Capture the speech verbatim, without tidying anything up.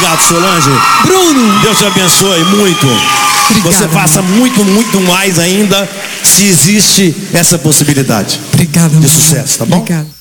Obrigado, Solange. Bruno. Deus te abençoe muito. Obrigada, Você faça irmão. muito, muito mais ainda, se existe essa possibilidade. Obrigada, de irmão. sucesso, tá bom? Obrigada.